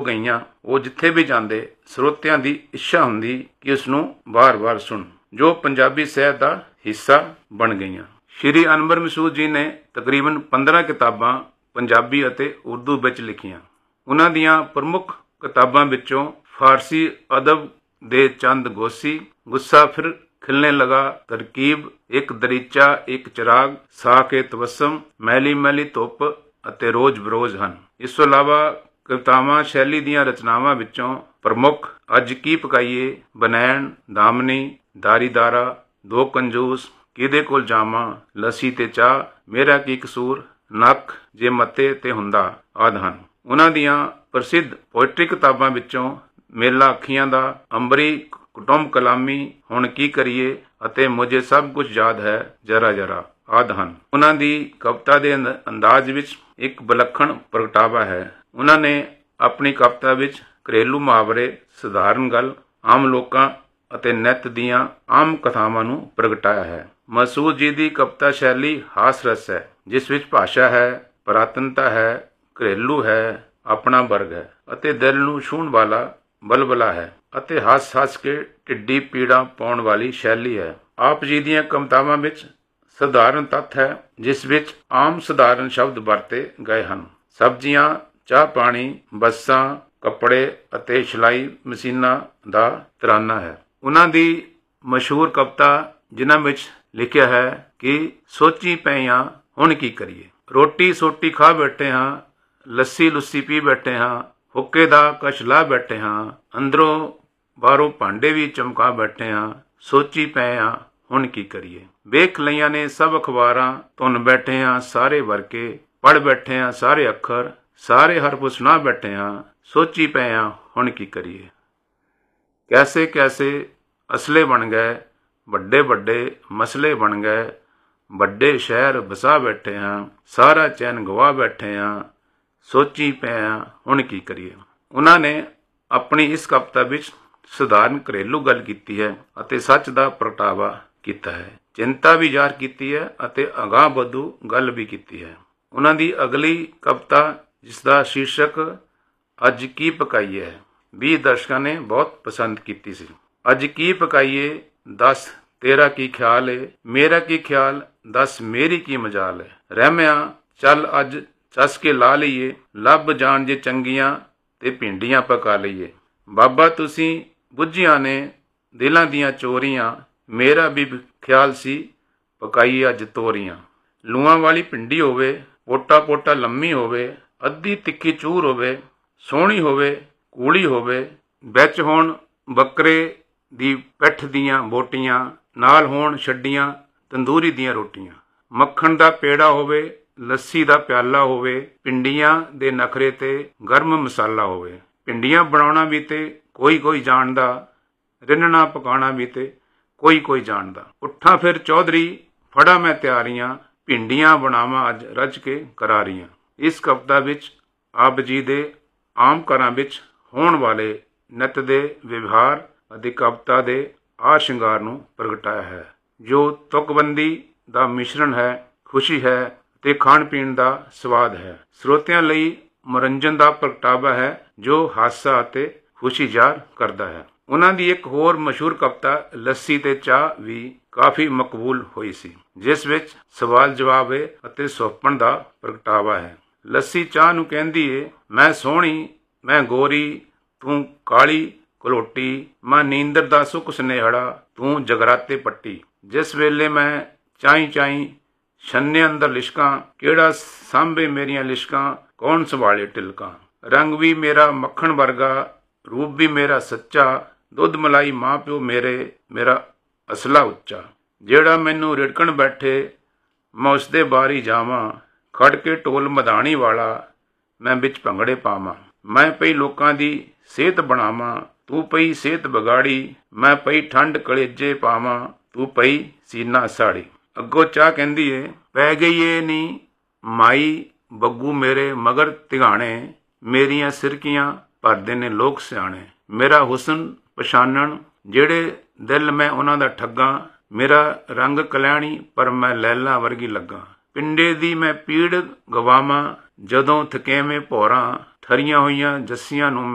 ਗਈਆਂ। ਉਹ ਜਿੱਥੇ ਵੀ ਜਾਂਦੇ ਸਰੋਤਿਆਂ ਦੀ ਇੱਛਾ ਹੁੰਦੀ ਕਿ ਉਸ ਨੂੰ ਵਾਰ-ਵਾਰ ਸੁਣ, ਜੋ ਪੰਜਾਬੀ ਸਾਹਿਤ ਦਾ ਹਿੱਸਾ ਬਣ ਗਈਆਂ। ਸ਼੍ਰੀ ਅਨਵਰ ਮਸੂਦ ਜੀ ਨੇ ਤਕਰੀਬਨ 15 ਕਿਤਾਬਾਂ ਪੰਜਾਬੀ ਅਤੇ ਉਰਦੂ ਵਿੱਚ ਲਿਖੀਆਂ। ਉਹਨਾਂ ਦੀਆਂ ਪ੍ਰਮੁੱਖ ਕਿਤਾਬਾਂ ਵਿੱਚੋਂ ਫਾਰਸੀ ਅਦਬ ਦੇ ਚੰਦ ਗੋਸੀ, ਗੁੱਸਾ ਫਿਰ ਖਿਲਨੇ ਲਗਾ, ਤਰਕੀਬ, ਇੱਕ ਦਰੀਚਾ ਇੱਕ ਚਿਰਾਗ, ਸਾਕੇ ਤਬਸਮ, ਮੈਲੀ ਮੈਲੀ ਧੁੱਪ ਅਤੇ ਰੋਜ਼ ਬਰੋਜ਼ ਹਨ। ਇਸ ਤੋਂ ਇਲਾਵਾ ਕਵਿਤਾਵਾਂ ਸ਼ੈਲੀ ਦੀਆਂ ਰਚਨਾਵਾਂ ਵਿੱਚੋਂ ਪ੍ਰਮੁੱਖ ਅੱਜ ਕੀ ਪਕਾਈਏ, ਬਨੈਣ, ਦਾਮਨੀ, ਦਾਰੀਦਾਰਾ, ਦੋ ਕੰਜੂਸ, ਕਿਹਦੇ ਕੋਲ ਜਾਵਾਂ, ਲੱਸੀ ਤੇ ਚਾਹ, ਮੇਰਾ ਕੀ ਕਸੂਰ, ਨੱਕ ਜੇ ਮੱਤੇ ਤੇ ਹੁੰਦਾ ਆਦਿ ਹਨ। ਉਹਨਾਂ ਦੀਆਂ ਪ੍ਰਸਿੱਧ ਪੋਇਟਰੀ ਕਿਤਾਬਾਂ ਵਿੱਚੋਂ ਮੇਲਾ ਅੱਖੀਆਂ ਦਾ, ਅੰਬਰੀ ਕੁਟੁੰਬ ਕਲਾਮੀ, ਹੁਣ ਕੀ ਕਰੀਏ ਅਤੇ ਮੁਝੇ ਸਭ ਕੁਝ ਯਾਦ ਹੈ ਜਰਾ ਜਰਾ ਆਦਿ ਹਨ। ਉਹਨਾਂ ਦੀ ਕਵਿਤਾ ਦੇ ਅੰਦਾਜ਼ ਵਿੱਚ ਇੱਕ ਵਿਲੱਖਣ ਪ੍ਰਗਟਾਵਾ ਹੈ। ਉਹਨਾਂ ਨੇ ਆਪਣੀ ਕਵਿਤਾ ਵਿੱਚ ਘਰੇਲੂ ਮੁਹਾਵਰੇ, ਸਧਾਰਨ ਗੱਲ, ਆਮ ਲੋਕਾਂ ਅਤੇ ਨਿੱਤ ਦੀਆਂ ਆਮ ਕਥਾਵਾਂ ਨੂੰ ਪ੍ਰਗਟਾਇਆ ਹੈ। ਮਸੂਦ ਜੀ ਦੀ ਕਵਿਤਾ ਸ਼ੈਲੀ ਹਾਸ ਰਸ ਹੈ, ਜਿਸ ਵਿੱਚ ਭਾਸ਼ਾ ਹੈ, ਪੁਰਾਤਨਤਾ ਹੈ, ਘਰੇਲੂ ਹੈ, ਆਪਣਾ ਵਰਗ ਹੈ ਅਤੇ ਦਿਲ ਨੂੰ ਛੂਹਣ ਵਾਲਾ ਬਲਬਲਾ ਹੈ ਅਤੇ ਹੱਸ-ਹੱਸ ਕੇ ਢਿੱਡੀ ਪੀੜਾਂ ਪਾਉਣ ਵਾਲੀ ਸ਼ੈਲੀ ਹੈ। ਆਪ ਜੀ ਦੀਆਂ ਕਵਿਤਾਵਾਂ ਵਿੱਚ ਸਧਾਰਨ ਤੱਤ ਹੈ, ਜਿਸ ਵਿੱਚ ਆਮ ਸਧਾਰਨ ਸ਼ਬਦ ਵਰਤੇ ਗਏ ਹਨ। ਸਬਜ਼ੀਆਂ, ਚਾਹ ਪਾਣੀ, ਬੱਸਾਂ, ਕੱਪੜੇ ਅਤੇ ਸਿਲਾਈ ਮਸ਼ੀਨਾਂ ਦਾ ਤਰਾਨਾ ਹੈ। ਉਹਨਾਂ ਦੀ ਮਸ਼ਹੂਰ ਕਵਿਤਾ ਜਿਨ੍ਹਾਂ ਵਿੱਚ ਲਿਖਿਆ ਹੈ ਕਿ ਸੋਚੀ ਪਏ ਹਾਂ ਹੁਣ ਕੀ ਕਰੀਏ, ਰੋਟੀ ਸੋਟੀ ਖਾ ਬੈਠੇ ਹਾਂ, ਲੱਸੀ ਲੁੱਸੀ ਪੀ ਬੈਠੇ ਹਾਂ, ਹੁੱਕੇ ਦਾ ਕਸ਼ ਲਾ ਬੈਠੇ ਹਾਂ, ਅੰਦਰੋਂ ਬਾਹਰੋਂ ਭਾਂਡੇ ਵੀ ਚਮਕਾ ਬੈਠੇ ਹਾਂ, ਸੋਚੀ ਪਏ ਹਾਂ ਹੁਣ ਕੀ ਕਰੀਏ। ਵੇਖ ਲਈਆਂ ਨੇ ਸਭ ਅਖਬਾਰਾਂ, ਧੁੰਨ ਬੈਠੇ ਹਾਂ ਸਾਰੇ ਵਰਕੇ, ਪੜ੍ਹ ਬੈਠੇ ਹਾਂ ਸਾਰੇ ਅੱਖਰ, ਸਾਰੇ ਹਰਫ ਸੁਣਾ ਬੈਠੇ ਹਾਂ, ਸੋਚੀ ਪਏ ਹਾਂ ਹੁਣ ਕੀ ਕਰੀਏ। ਕੈਸੇ ਕੈਸੇ ਅਸਲੇ ਬਣ ਗਏ, ਵੱਡੇ ਵੱਡੇ ਮਸਲੇ ਬਣ ਗਏ, ਵੱਡੇ ਸ਼ਹਿਰ ਵਸਾ ਬੈਠੇ ਹਾਂ, ਸਾਰਾ ਚੈਨ ਗਵਾ ਬੈਠੇ ਹਾਂ, ਸੋਚੀ ਪਏ ਹਾਂ ਹੁਣ ਕੀ ਕਰੀਏ। ਉਹਨਾਂ ਨੇ ਆਪਣੀ ਇਸ ਕਵਿਤਾ ਵਿੱਚ ਸਧਾਰਨ ਘਰੇਲੂ ਗੱਲ ਕੀਤੀ ਹੈ ਅਤੇ ਸੱਚ ਦਾ ਪ੍ਰਗਟਾਵਾ ਕੀਤਾ ਹੈ, ਚਿੰਤਾ ਵੀ ਜ਼ਾਹਰ ਕੀਤੀ ਹੈ ਅਤੇ ਅਗਾਂਹ ਵਧੂ ਗੱਲ ਵੀ ਕੀਤੀ ਹੈ। ਉਹਨਾਂ ਦੀ ਅਗਲੀ ਕਵਿਤਾ, ਜਿਸ ਦਾ ਸ਼ੀਰਸ਼ਕ ਅੱਜ ਕੀ ਪਕਾਈਏ ਹੈ, 20 ਦਰਸ਼ਕਾਂ ਨੇ ਬਹੁਤ ਪਸੰਦ ਕੀਤੀ ਸੀ। ਅੱਜ ਕੀ ਪਕਾਈਏ, ਦੱਸ ਤੇਰਾ ਕੀ ਖਿਆਲ ਏ, ਮੇਰਾ ਕੀ ਖਿਆਲ, ਦੱਸ ਮੇਰੀ ਕੀ ਮਜਾਲ ਏ, ਰਹਿਮਿਆਂ ਚੱਲ ਅੱਜ ਚਸ ਕੇ ਲਾ ਲਈਏ, ਲੱਭ ਜਾਣ ਜੇ ਚੰਗੀਆਂ ਤੇ ਭਿੰਡੀਆਂ ਪਕਾ ਲਈਏ। ਬਾਬਾ ਤੁਸੀਂ ਬੁੱਝੀਆਂ ਨੇ ਦਿਲਾਂ ਦੀਆਂ ਚੋਰੀਆਂ, ਮੇਰਾ ਵੀ ਖਿਆਲ ਸੀ ਪਕਾਈਏ ਅੱਜ ਤੋਰੀਆਂ। ਲੂਆਂ ਵਾਲੀ ਭਿੰਡੀ ਹੋਵੇ, ਪੋਟਾ ਪੋਟਾ ਲੰਮੀ ਹੋਵੇ, ਅੱਧੀ ਤਿੱਖੀ ਚੂਰ ਹੋਵੇ, ਸੋਹਣੀ ਹੋਵੇ, ਕੂਲੀ ਹੋਵੇ, ਵਿੱਚ ਹੋਣ ਬੱਕਰੇ ਦੀ ਪਿੱਠ ਦੀਆਂ ਬੋਟੀਆਂ, ਨਾਲ ਹੋਣ ਛੱਡੀਆਂ ਤੰਦੂਰੀ ਦੀਆਂ ਰੋਟੀਆਂ, ਮੱਖਣ ਦਾ ਪੇੜਾ ਹੋਵੇ, ਲੱਸੀ ਦਾ ਪਿਆਲਾ ਹੋਵੇ, ਭਿੰਡੀਆਂ ਦੇ ਨਖਰੇ ਤੇ ਗਰਮ ਮਸਾਲਾ ਹੋਵੇ। ਭਿੰਡੀਆਂ ਬਣਾਉਣਾ ਵੀ ਤੇ ਕੋਈ ਕੋਈ ਜਾਣਦਾ, ਰਿੰਨਣਾ ਪਕਾਉਣਾ ਵੀ ਤੇ ਕੋਈ ਕੋਈ ਜਾਣਦਾ। ਉੱਠਾਂ ਫਿਰ ਚੌਧਰੀ, ਫੜਾ ਮੈਂ ਤਿਆਰੀਆਂ, ਭਿੰਡੀਆਂ ਬਣਾਵਾਂ ਅੱਜ ਰੱਜ ਕੇ ਕਰਾਰੀਆਂ। ਇਸ ਕਵਿਤਾ ਵਿੱਚ ਆਪ ਜੀ ਦੇ ਆਮ ਘਰਾਂ ਵਿੱਚ ਹੋਣ ਵਾਲੇ ਨਿੱਤ ਦੇ ਵਿਵਹਾਰ ਅਤੇ ਕਵਿਤਾ ਦੇ ਆ ਸ਼ਿੰਗਾਰ ਨੂੰ ਪ੍ਰਗਟਾਇਆ ਹੈ, ਜੋ ਤੁਕਬੰਦੀ ਦਾ ਮਿਸ਼ਰਣ ਹੈ, ਖੁਸ਼ੀ ਹੈ ਤੇ ਖਾਣ ਪੀਣ ਦਾ ਸਵਾਦ ਹੈ। ਸਰੋਤਿਆਂ ਲਈ ਮਨੋਰੰਜਨ ਦਾ ਪ੍ਰਗਟਾਵਾ ਹੈ, ਜੋ ਹਾਸਾ ਅਤੇ ਖੁਸ਼ੀ ਜ਼ਾਹਰ ਕਰਦਾ ਹੈ। ਉਹਨਾਂ ਦੀ ਇੱਕ ਹੋਰ ਮਸ਼ਹੂਰ ਕਵਿਤਾ ਲੱਸੀ ਤੇ ਚਾਹ ਵੀ ਕਾਫੀ ਮਕਬੂਲ ਹੋਈ ਸੀ, ਜਿਸ ਵਿੱਚ ਸਵਾਲ ਜਵਾਬ ਹੈ ਅਤੇ ਸੁਹੱਪਣ ਦਾ ਪ੍ਰਗਟਾਵਾ ਹੈ। ਲੱਸੀ ਚਾਹ ਨੂੰ ਕਹਿੰਦੀ ਏ, ਮੈਂ ਸੋਹਣੀ ਮੈਂ ਗੋਰੀ, ਤੂੰ ਕਾਲੀ ਕਲੋਟੀ, ਮੈਂ ਨੀਂਦਰ ਦਾ ਸੁੱਖ ਸੁਨੇਹੜਾ, ਤੂੰ ਜਗਰਾਤੇ ਪੱਟੀ। ਜਿਸ ਵੇਲੇ ਮੈਂ ਚਾਈ ਚਾਈ ਛੰਨੇ ਅੰਦਰ ਲਿਸ਼ਕਾਂ, ਕਿਹੜਾ ਸਾਂਭੇ ਮੇਰੀਆਂ ਲਿਸ਼ਕਾਂ, ਕੌਣ ਸੰਭਾਲੇ ਟਿਲਕਾਂ। ਰੰਗ ਵੀ ਮੇਰਾ ਮੱਖਣ ਵਰਗਾ, ਰੂਪ ਵੀ ਮੇਰਾ ਸੱਚਾ, ਦੁੱਧ ਮਲਾਈ ਮਾਂ ਪਿਓ ਮੇਰੇ, ਮੇਰਾ ਅਸਲਾ ਉੱਚਾ। ਜਿਹੜਾ ਮੈਨੂੰ ਰਿੜਕਣ ਬੈਠੇ ਮੈਂ ਉਸਦੇ ਬਾਰੀ ਜਾਵਾਂ, ਖੜ ਕੇ ਢੋਲ ਮਧਾਣੀ ਵਾਲਾ ਮੈਂ ਵਿੱਚ ਭੰਗੜੇ ਪਾਵਾਂ। ਮੈਂ ਪਈ ਲੋਕਾਂ ਦੀ ਸਿਹਤ ਬਣਾਵਾਂ, ਤੂੰ ਪਈ ਸਿਹਤ ਵਿਗਾੜੀ, ਮੈਂ ਪਈ ਠੰਡ ਕਲੇਜੇ ਪਾਵਾਂ, ਤੂੰ ਪਈ ਸੀਨਾ ਸਾੜੀ। ਅੱਗੋਂ ਚਾਹ ਕਹਿੰਦੀ ਏ, ਪੈ ਗਈ ਏ ਨੀ ਮਾਈ ਬੱਗੂ ਮੇਰੇ ਮਗਰ ਤਿਗਾਣੇ, ਮੇਰੀਆਂ ਸਿਰਕੀਆਂ ਭਰਦੇ ਨੇ ਲੋਕ ਸਿਆਣੇ। ਮੇਰਾ ਹੁਸਨ ਪਛਾਣਨ ਜਿਹੜੇ ਦਿਲ ਮੈਂ ਉਹਨਾਂ ਦਾ ਠੱਗਾਂ, ਮੇਰਾ ਰੰਗ ਕਲਿਆਣੀ ਪਰ ਮੈਂ ਲੈਲਾ ਵਰਗੀ ਲੱਗਾ। ਪਿੰਡੇ ਦੀ ਮੈਂ ਪੀੜ ਗਵਾਵਾਂ, ਜਦੋਂ ਥਕੇਵੇਂ ਭੌਰਾਂ, ਠਰੀਆਂ ਹੋਈਆਂ ਜੱਸੀਆਂ ਨੂੰ